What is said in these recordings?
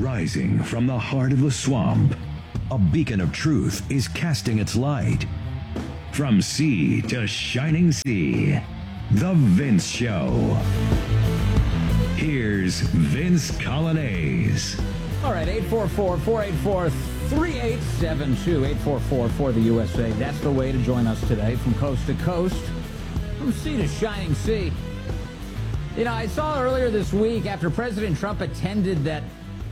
Rising from the heart of the swamp, a beacon of truth is casting its light. From sea to shining sea, The Vince Show. Here's Vince Coglianese. All right, 844-484-3872, 844 for the USA. That's the way to join us today from coast to coast, from sea to shining sea. You know, I saw earlier this week after President Trump attended that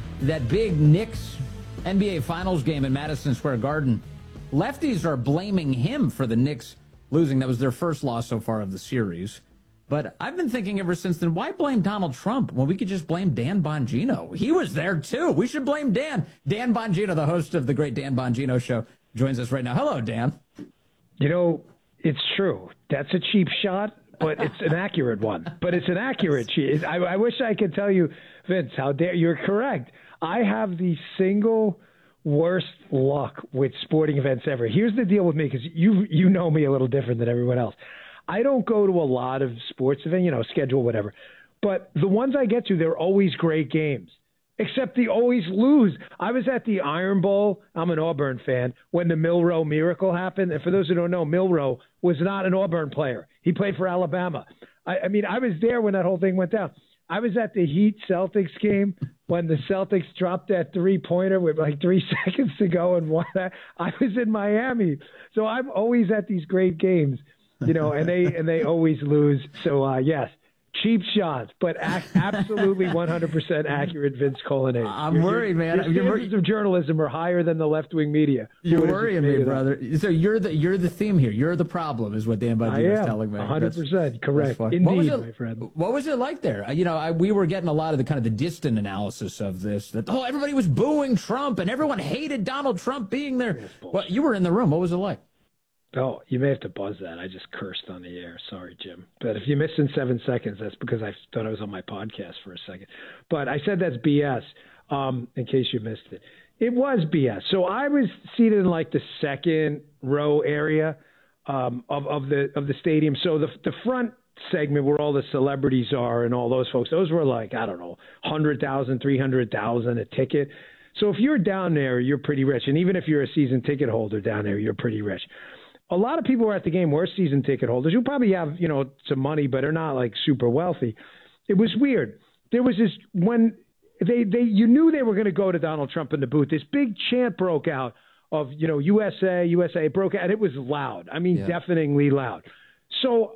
big Knicks NBA Finals game in Madison Square Garden, lefties are blaming him for the Knicks losing. That was their first loss so far of the series. But I've been thinking ever since then, why blame Donald Trump when we could just blame Dan Bongino? He was there, too. We should blame Dan. Dan Bongino, the host of the great Dan Bongino Show, joins us right now. Hello, Dan. You know, it's true. That's a cheap shot, but it's an accurate one. But it's an accurate cheat. I wish I could tell you, Vince, how dare you're correct. I have the single worst luck with sporting events ever. Here's the deal with me, because you know me a little different than everyone else. I don't go to a lot of sports events, schedule, whatever. But the ones I get to, they're always great games, except they always lose. I was at the Iron Bowl. I'm an Auburn fan when the Milroe miracle happened. And for those who don't know, Milroe was not an Auburn player. He played for Alabama. I mean, I was there when that whole thing went down. I was at the Heat-Celtics game when the Celtics dropped that three-pointer with like 3 seconds to go and won that. I was in Miami. So I'm always at these great games, and they always lose. So, yes, cheap shots, but absolutely 100% accurate Vince Coglianese. I'm worried, man. Your standards of journalism are higher than the left-wing media. You're worrying me, brother. So you're the theme here. You're the problem, is what Dan Bongino is telling me. 100% correct. Indeed, my friend. What was it like there? We were getting a lot of the distant analysis of this. That everybody was booing Trump and everyone hated Donald Trump being there. Well, you were in the room. What was it like? Oh, you may have to buzz that. I just cursed on the air. Sorry, Jim. But if you missed in 7 seconds, that's because I thought I was on my podcast for a second. But I said that's BS, in case you missed it. It was BS. So I was seated in like the second row area of the stadium. So the front segment where all the celebrities are and all those folks, those were like, I don't know, 100,000, 300,000 a ticket. So if you're down there, you're pretty rich. And even if you're a season ticket holder down there, you're pretty rich. A lot of people who are at the game were season ticket holders who probably have, some money, but are not like super wealthy. It was weird. There was this, when you knew they were going to go to Donald Trump in the booth, this big chant broke out of, USA, USA. It broke out, and it was loud. I mean, deafeningly loud. So,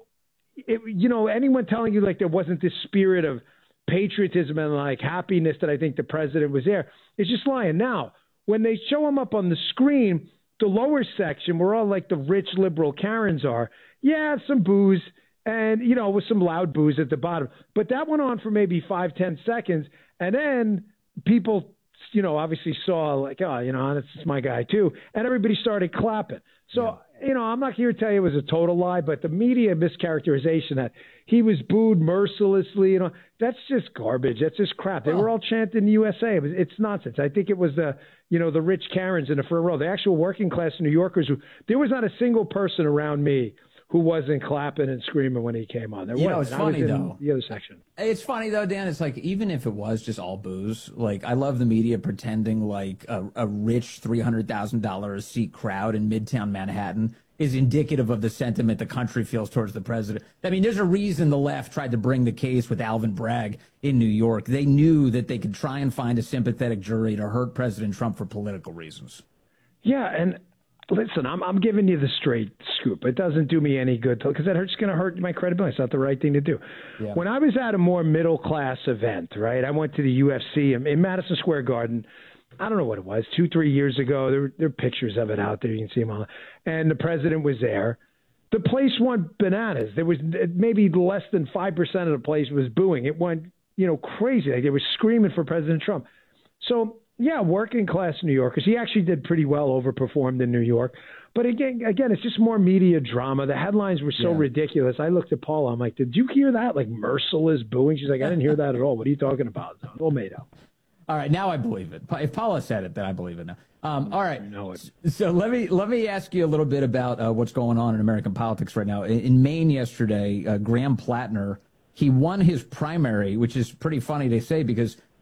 anyone telling you like there wasn't this spirit of patriotism and like happiness that I think the president was there is just lying. Now, when they show him up on the screen, the lower section, where all like the rich liberal Karens are, some booze and, with some loud booze at the bottom. But that went on for maybe 5-10 seconds. And then people, obviously saw like, this is my guy too. And everybody started clapping. So, I'm not here to tell you it was a total lie, but the media mischaracterization that he was booed mercilessly, that's just garbage. That's just crap. They were all chanting USA. It's nonsense. I think it was the rich Karens in the front row, the actual working class New Yorkers there was not a single person around me who wasn't clapping and screaming when he came on. It's funny, though. The other section. It's funny, though, Dan. It's like, even if it was just all booze, like, I love the media pretending like a rich $300,000 a seat crowd in Midtown Manhattan is indicative of the sentiment the country feels towards the president. I mean, there's a reason the left tried to bring the case with Alvin Bragg in New York. They knew that they could try and find a sympathetic jury to hurt President Trump for political reasons. Yeah, and listen, I'm giving you the straight scoop. It doesn't do me any good because it's going to hurt my credibility. It's not the right thing to do. Yeah. When I was at a more middle-class event, right, I went to the UFC in Madison Square Garden. I don't know what it was, 2-3 years ago. There are pictures of it out there. You can see them all. And the president was there. The place went bananas. There was maybe less than 5% of the place was booing. It went, crazy. Like they were screaming for President Trump. So, yeah, working class New Yorkers. He actually did pretty well, overperformed in New York. But again, it's just more media drama. The headlines were so ridiculous. I looked at Paula. I'm like, did you hear that? Like merciless booing? She's like, I didn't hear that at all. What are you talking about? It's all made up. All right, now I believe it. If Paula said it, then I believe it now. All right. You know it. So let me ask you a little bit about what's going on in American politics right now. In Maine yesterday, Graham Plattner, he won his primary, which is pretty funny to say because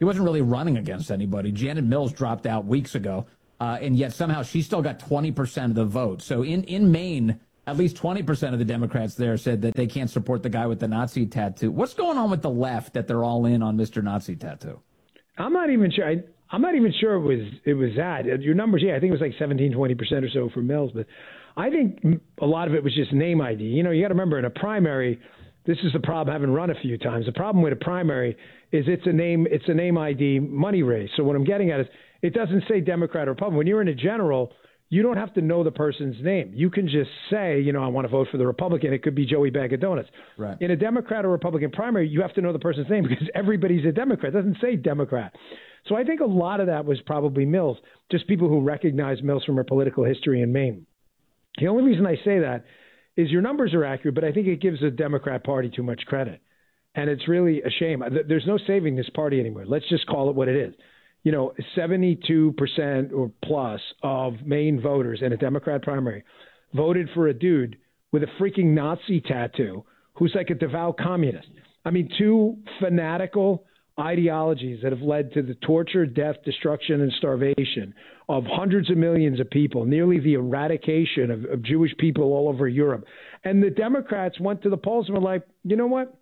he wasn't really running against anybody. Janet Mills dropped out weeks ago, and yet somehow she still got 20% of the vote. So in Maine, at least 20% of the Democrats there said that they can't support the guy with the Nazi tattoo. What's going on with the left that they're all in on Mr. Nazi tattoo? I'm not even sure. I'm not even sure it was that. Your numbers, yeah, I think it was like 17, 20% or so for Mills. But I think a lot of it was just name ID. You know, you got to remember in a primary, this is the problem having run a few times. The problem with a primary is it's a name ID money race. So what I'm getting at is it doesn't say Democrat or Republican. When you're in a general, you don't have to know the person's name. You can just say, you know, I want to vote for the Republican. It could be Joey Bag of Donuts. Right. In a Democrat or Republican primary, you have to know the person's name because everybody's a Democrat. It doesn't say Democrat. So I think a lot of that was probably Mills, just people who recognize Mills from her political history in Maine. The only reason I say that is your numbers are accurate, but I think it gives the Democrat Party too much credit. And it's really a shame. There's no saving this party anymore. Let's just call it what it is. You know, 72% or plus of Maine voters in a Democrat primary voted for a dude with a freaking Nazi tattoo who's like a devout communist. I mean, two fanatical ideologies that have led to the torture, death, destruction, and starvation of hundreds of millions of people, nearly the eradication of Jewish people all over Europe. And the Democrats went to the polls and were like, you know what?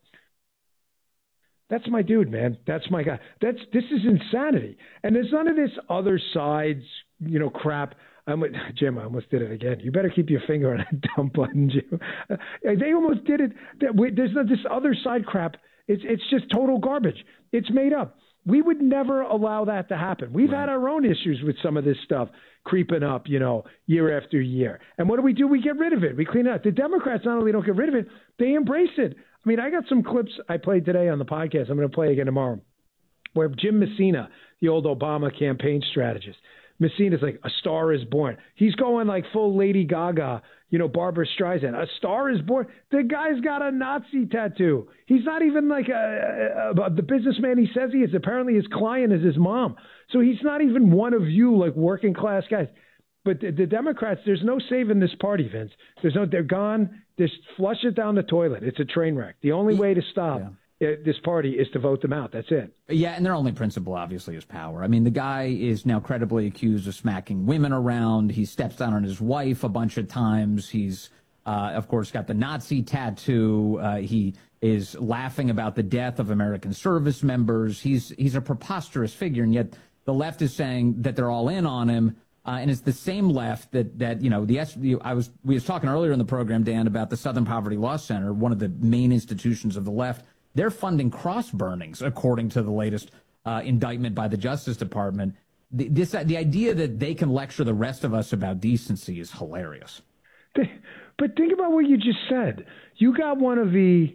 That's my dude, man. That's my guy. This is insanity. And there's none of this other side's, you know, crap. Jim, I almost did it again. You better keep your finger on that dumb button, Jim. They almost did it. There's not this other side crap. It's just total garbage. It's made up. We would never allow that to happen. We've had our own issues with some of this stuff creeping up, you know, year after year. And what do? We get rid of it. We clean it up. The Democrats not only don't get rid of it, they embrace it. I mean, I got some clips I played today on the podcast. I'm going to play again tomorrow, where Jim Messina, the old Obama campaign strategist, Messina's like, a star is born. He's going like full Lady Gaga, you know, Barbara Streisand. A star is born. The guy's got a Nazi tattoo. He's not even like the businessman he says he is. Apparently his client is his mom. So he's not even one of you like working class guys. But the Democrats, there's no saving this party, Vince. They're gone. Just flush it down the toilet. It's a train wreck. The only way to stop this party is to vote them out. That's it. Yeah, and their only principle, obviously, is power. I mean, the guy is now credibly accused of smacking women around. He steps down on his wife a bunch of times. He's, of course, got the Nazi tattoo. He is laughing about the death of American service members. He's a preposterous figure, and yet the left is saying that they're all in on him. And it's the same left that you know, we was talking earlier in the program, Dan, about the Southern Poverty Law Center, one of the main institutions of the left. They're funding cross burnings, according to the latest indictment by the Justice Department. The idea that they can lecture the rest of us about decency is hilarious. But think about what you just said. You got one of the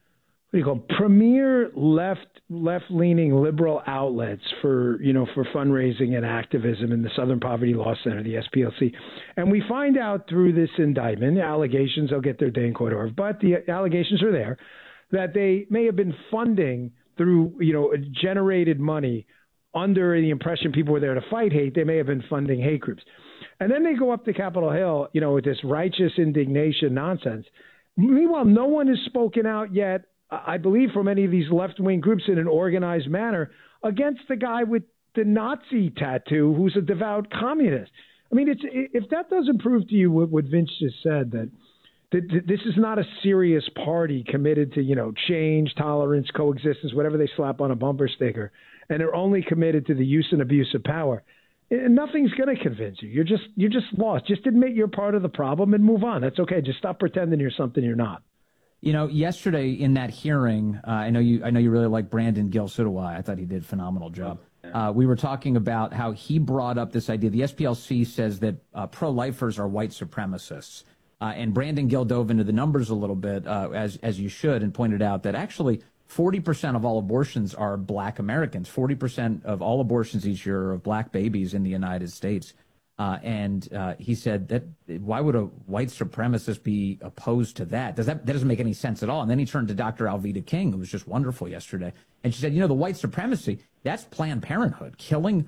premier left-leaning liberal outlets for fundraising and activism in the Southern Poverty Law Center, the SPLC. And we find out through this indictment, allegations, they'll get their day in court over, but the allegations are there, that they may have been funding through, generated money under the impression people were there to fight hate. They may have been funding hate groups. And then they go up to Capitol Hill, with this righteous indignation nonsense. Meanwhile, no one has spoken out yet, I believe, from any of these left-wing groups in an organized manner against the guy with the Nazi tattoo who's a devout communist. I mean, if that doesn't prove to you what Vince just said, that this is not a serious party committed to, change, tolerance, coexistence, whatever they slap on a bumper sticker, and they're only committed to the use and abuse of power, nothing's going to convince you. You're just lost. Just admit you're part of the problem and move on. That's okay. Just stop pretending you're something you're not. Yesterday in that hearing, I know you really like Brandon Gil-Sudaway. I thought he did a phenomenal job. We were talking about how he brought up this idea. The SPLC says that pro-lifers are white supremacists. And Brandon Gill dove into the numbers a little bit, as you should, and pointed out that actually 40% of all abortions are black Americans. 40% of all abortions each year are of black babies in the United States. And he said that why would a white supremacist be opposed to that? That doesn't make any sense at all. And then he turned to Dr. Alveda King, who was just wonderful yesterday. And she said, the white supremacy, that's Planned Parenthood, killing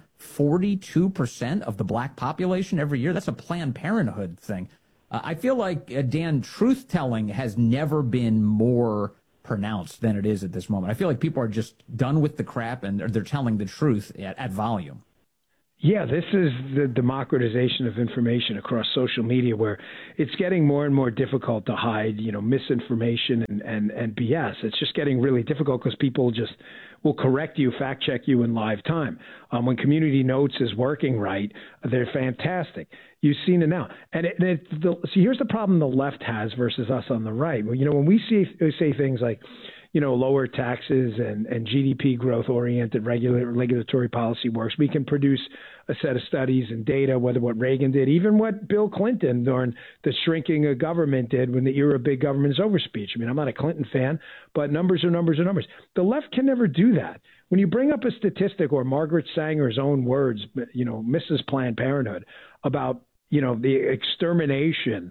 42% of the black population every year. That's a Planned Parenthood thing. I feel like, Dan, truth-telling has never been more pronounced than it is at this moment. I feel like people are just done with the crap and they're telling the truth at volume. Yeah, this is the democratization of information across social media, where it's getting more and more difficult to hide, misinformation and BS. It's just getting really difficult because people just will correct you, fact check you in live time. When Community Notes is working right, they're fantastic. You've seen it now. And see, here's the problem the left has versus us on the right. When we say things like, lower taxes and GDP growth-oriented regulatory policy works, we can produce a set of studies and data, whether what Reagan did, even what Bill Clinton during the shrinking of government did when the era of big government is over speech. I mean, I'm not a Clinton fan, but numbers are numbers are numbers. The left can never do that. When you bring up a statistic, or Margaret Sanger's own words, Mrs. Planned Parenthood, about the extermination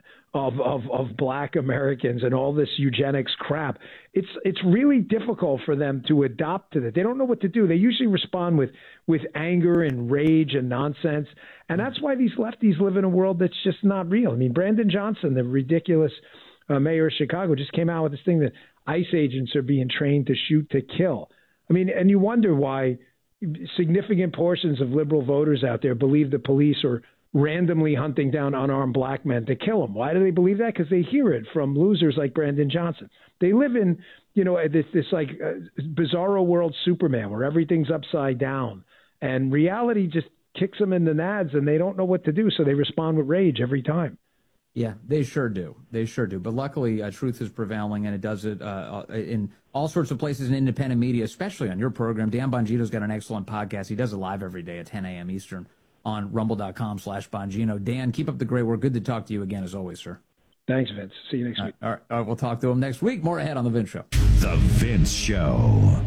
of Black Americans and all this eugenics crap, it's really difficult for them to adopt to that. They don't know what to do. They usually respond with anger and rage and nonsense, and that's why these lefties live in a world that's just not real. I mean, Brandon Johnson, the ridiculous mayor of Chicago, just came out with this thing that ICE agents are being trained to shoot to kill. I mean, and you wonder why significant portions of liberal voters out there believe the police are randomly hunting down unarmed Black men to kill them. Why do they believe that? Because they hear it from losers like Brandon Johnson. They live in, this like bizarro world Superman where everything's upside down, and reality just kicks them in the nads and they don't know what to do. So they respond with rage every time. Yeah, they sure do. They sure do. But luckily, truth is prevailing, and it does it in all sorts of places in independent media, especially on your program. Dan Bongino's got an excellent podcast. He does it live every day at 10 a.m. Eastern on rumble.com/Bongino. Dan, keep up the great work. Good to talk to you again, as always, sir. Thanks, Vince. See you next week. All right, we'll talk to him next week. More ahead on The Vince Show. The Vince Show.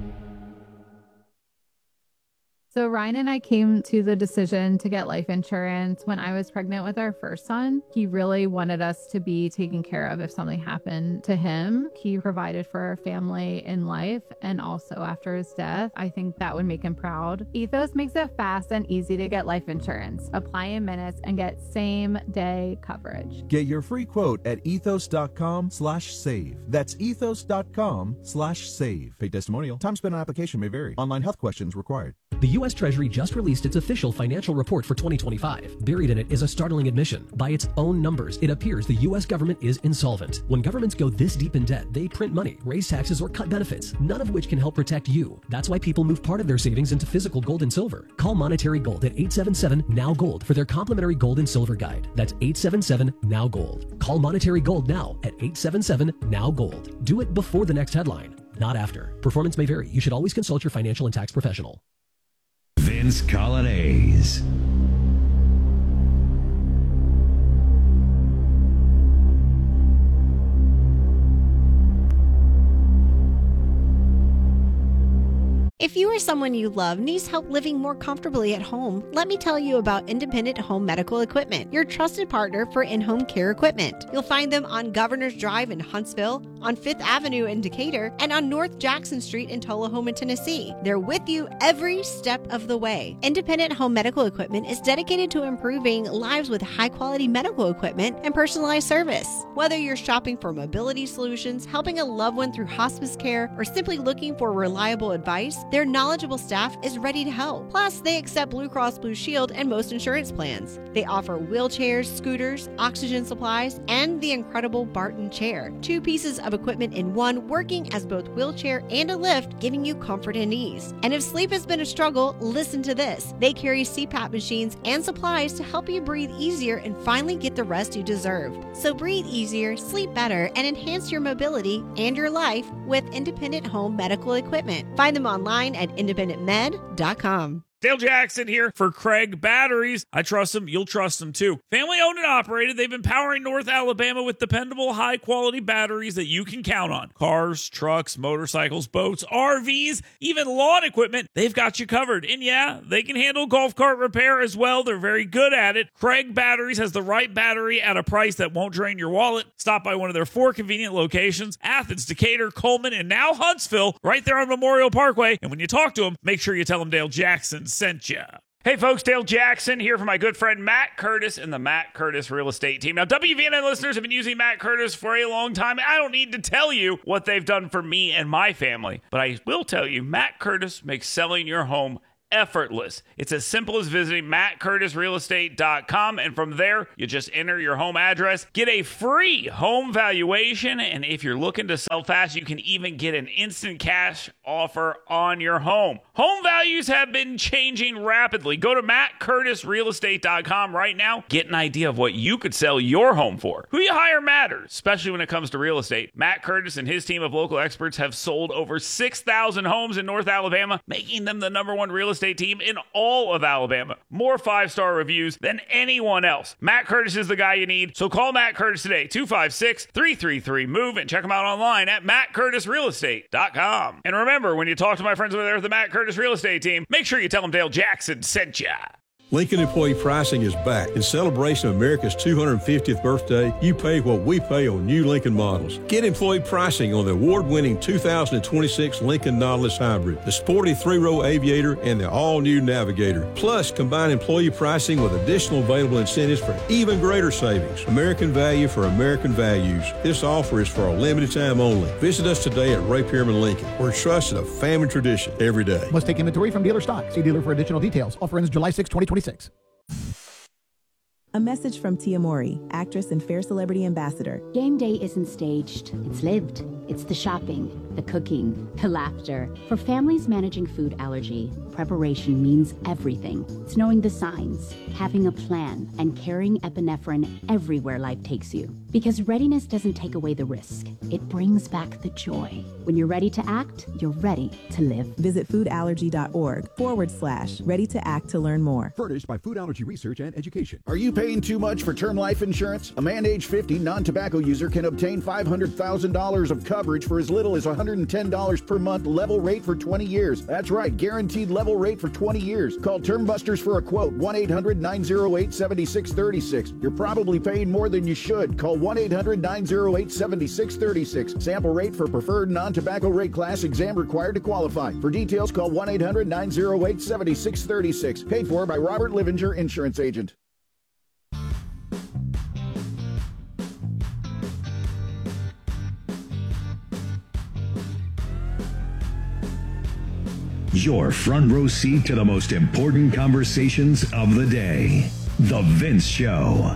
So Ryan and I came to the decision to get life insurance when I was pregnant with our first son. He really wanted us to be taken care of if something happened to him. He provided for our family in life and also after his death. I think that would make him proud. Ethos makes it fast and easy to get life insurance. Apply in minutes and get same-day coverage. Get your free quote at ethos.com/save. That's ethos.com/save. Paid testimonial. Time spent on application may vary. Online health questions required. The U.S. Treasury just released its official financial report for 2025. Buried in it is a startling admission. By its own numbers, it appears the U.S. government is insolvent. When governments go this deep in debt, they print money, raise taxes, or cut benefits, none of which can help protect you. That's why people move part of their savings into physical gold and silver. Call Monetary Gold at 877-NOW-GOLD for their complimentary gold and silver guide. That's 877-NOW-GOLD. Call Monetary Gold now at 877-NOW-GOLD. Do it before the next headline, not after. Performance may vary. You should always consult your financial and tax professional. Vince Coglianese. If you or someone you love needs help living more comfortably at home, let me tell you about Independent Home Medical Equipment, your trusted partner for in-home care equipment. You'll find them on Governor's Drive in Huntsville, on 5th Avenue in Decatur, and on North Jackson Street in Tullahoma, Tennessee. They're with you every step of the way. Independent Home Medical Equipment is dedicated to improving lives with high-quality medical equipment and personalized service. Whether you're shopping for mobility solutions, helping a loved one through hospice care, or simply looking for reliable advice, their knowledgeable staff is ready to help. Plus, they accept Blue Cross Blue Shield and most insurance plans. They offer wheelchairs, scooters, oxygen supplies, and the incredible Barton chair. 2 pieces of equipment in one, working as both wheelchair and a lift, giving you comfort and ease. And if sleep has been a struggle, listen to this. They carry CPAP machines and supplies to help you breathe easier and finally get the rest you deserve. So breathe easier, sleep better, and enhance your mobility and your life with Independent Home Medical Equipment. Find them online at independentmed.com. Dale Jackson here for Craig Batteries. I trust them. You'll trust them too. Family owned and operated. They've been powering North Alabama with dependable, high-quality batteries that you can count on. Cars, trucks, motorcycles, boats, RVs, even lawn equipment. They've got you covered. And yeah, they can handle golf cart repair as well. They're very good at it. Craig Batteries has the right battery at a price that won't drain your wallet. Stop by one of their 4 convenient locations: Athens, Decatur, Coleman, and now Huntsville, right there on Memorial Parkway. And when you talk to them, make sure you tell them Dale Jackson sent you. Hey folks, Dale Jackson here for my good friend Matt Curtis and the Matt Curtis Real Estate Team. Now, WVNN listeners have been using Matt Curtis for a long time. I don't need to tell you what they've done for me and my family, but I will tell you, Matt Curtis makes selling your home effortless. It's as simple as visiting mattcurtisrealestate.com, and from there, you just enter your home address, get a free home valuation, and if you're looking to sell fast, you can even get an instant cash offer on your home. Home values have been changing rapidly. Go to mattcurtisrealestate.com right now. Get an idea of what you could sell your home for. Who you hire matters, especially when it comes to real estate. Matt Curtis and his team of local experts have sold over 6,000 homes in North Alabama, making them the #1 real estate team in all of Alabama. More 5-star reviews than anyone else. Matt Curtis is the guy you need, so call Matt Curtis today, 256-333-MOVE, and check him out online at mattcurtisrealestate.com. And remember, when you talk to my friends over there at the Matt Curtis Real Estate Team, make sure you tell them Dale Jackson sent ya. Lincoln Employee Pricing is back. In celebration of America's 250th birthday, you pay what we pay on new Lincoln models. Get employee pricing on the award-winning 2026 Lincoln Nautilus Hybrid, the sporty 3-row Aviator, and the all-new Navigator. Plus, combine employee pricing with additional available incentives for even greater savings. American value for American values. This offer is for a limited time only. Visit us today at Ray Pearman Lincoln. We're trusted a family tradition every day. Must take inventory from dealer stock. See dealer for additional details. Offer ends July 6, 2026. A message from Tia Mori, actress and Fair Celebrity Ambassador. Game day isn't staged, it's lived. It's the shopping, the cooking, the laughter. For families managing food allergy, preparation means everything. It's knowing the signs, having a plan, and carrying epinephrine everywhere life takes you. Because readiness doesn't take away the risk, it brings back the joy. When you're ready to act, you're ready to live. Visit foodallergy.org/ready to act to learn more. Furnished by Food Allergy Research and Education. Are you paying too much for term life insurance? A man age 50 non-tobacco user can obtain $500,000 of coverage for as little as $110 per month, level rate for 20 years. That's right, guaranteed level rate for 20 years. Call Term Busters for a quote, 1-800-908-7636. You're probably paying more than you should. Call 1-800-908-7636. Sample rate for preferred non-tobacco rate class, exam required to qualify. For details, call 1-800-908-7636. Paid for by Robert Livinger, Insurance Agent. Your front row seat to the most important conversations of the day. The Vince Show.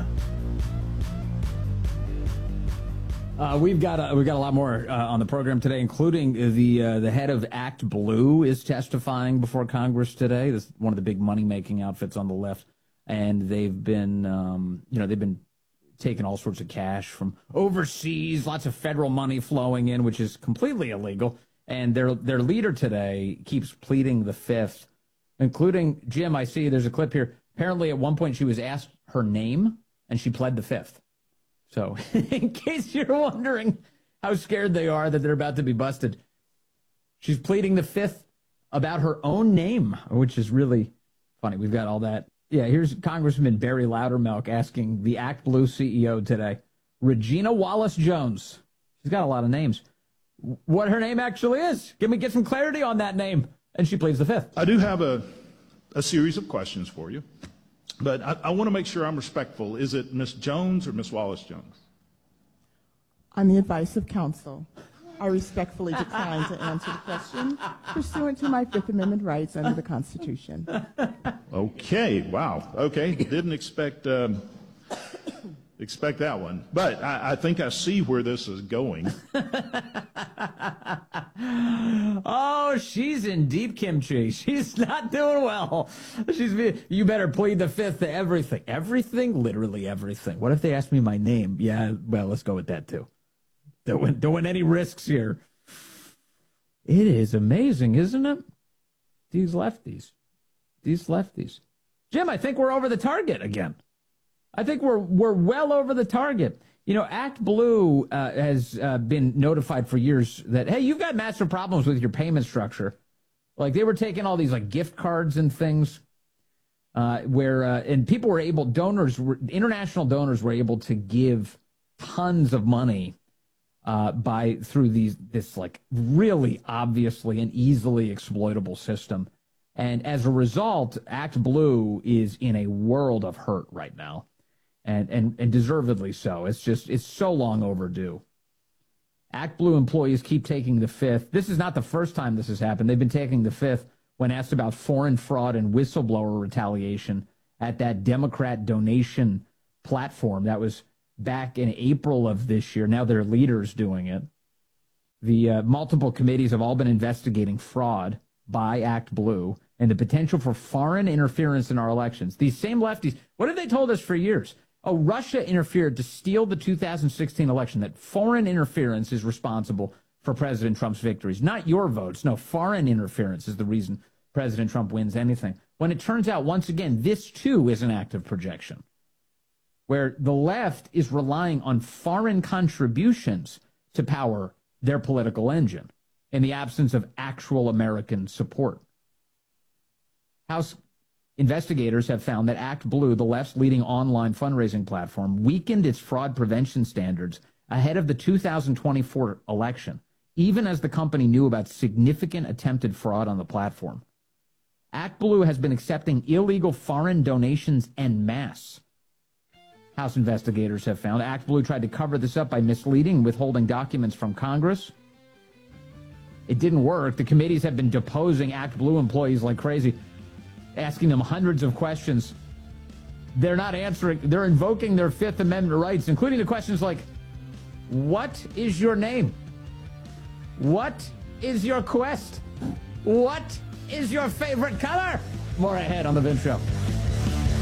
We've got a lot more on the program today, including the head of Act Blue is testifying before Congress today. This is one of the big money-making outfits on the left, and they've been taking all sorts of cash from overseas, lots of federal money flowing in, which is completely illegal. And their leader today keeps pleading the fifth, including, Jim, I see there's a clip here. Apparently at one point she was asked her name, and she pled the fifth. So in case you're wondering how scared they are that they're about to be busted, she's pleading the fifth about her own name, which is really funny. We've got all that. Yeah, here's Congressman Barry Loudermilk asking the Act Blue CEO today, Regina Wallace Jones. She's got a lot of names. What her name actually is. Get some clarity on that name. And she pleads the fifth. I do have a series of questions for you, but I want to make sure I'm respectful. Is it Miss Jones or Miss Wallace Jones? On the advice of counsel, I respectfully decline to answer the question pursuant to my Fifth Amendment rights under the Constitution. Okay, wow. Okay, didn't expect that one. But I think I see where this is going. Oh, she's in deep kimchi. She's not doing well. You better plead the fifth to everything. Everything? Literally everything. What if they ask me my name? Yeah, well, let's go with that too. Don't want any risks here. It is amazing, isn't it? These lefties. Jim, I think we're over the target again. I think we're well over the target. You know, Act Blue has been notified for years that, hey, you've got massive problems with your payment structure. Like, they were taking all these, like, gift cards and things and people were able, international donors were able to give tons of money through this, like, really obviously and easily exploitable system. And as a result, Act Blue is in a world of hurt right now, and deservedly so. It's so long overdue. Act Blue employees keep taking the fifth. This is not the first time this has happened. They've been taking the fifth when asked about foreign fraud and whistleblower retaliation at that Democrat donation platform. That was back in April of this year. Now their leader's doing it. The multiple committees have all been investigating fraud by Act Blue and the potential for foreign interference in our elections. These same lefties, what have they told us for years? Oh, Russia interfered to steal the 2016 election, that foreign interference is responsible for President Trump's victories. Not your votes. No, foreign interference is the reason President Trump wins anything. When it turns out, once again, this too is an act of projection, where the left is relying on foreign contributions to power their political engine in the absence of actual American support. House investigators have found that Act Blue, the left's leading online fundraising platform, weakened its fraud prevention standards ahead of the 2024 election, even as the company knew about significant attempted fraud on the platform. Act Blue has been accepting illegal foreign donations en masse. House investigators have found Act Blue tried to cover this up by misleading and withholding documents from Congress. It didn't work. The committees have been deposing Act Blue employees like crazy, asking them hundreds of questions. They're not answering. They're invoking their Fifth Amendment rights, including the questions like, what is your name? What is your quest? What is your favorite color? More ahead on The Vince Show.